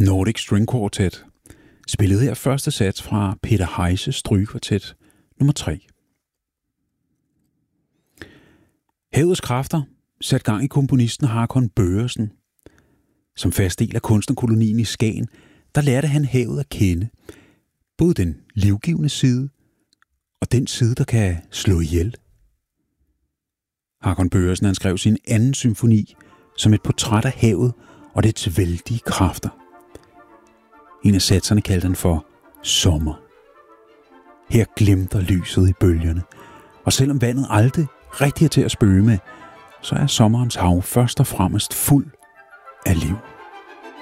Nordic String Quartet, spillet her første sats fra Peter Heises strygekvartet nummer 3. Havets kræfter satte gang i komponisten Hakon Børresen. Som fast del af kunstnerkolonien i Skagen, der lærte han havet at kende. Både den livgivende side og den side, der kan slå ihjel. Hakon Børresen han skrev sin anden symfoni som et portræt af havet og dets vældige kræfter. En af satserne kaldte han for Sommer. Her glimter lyset i bølgerne, og selvom vandet aldrig rigtig er til at spøge med, så er sommerens hav først og fremmest fuld af liv.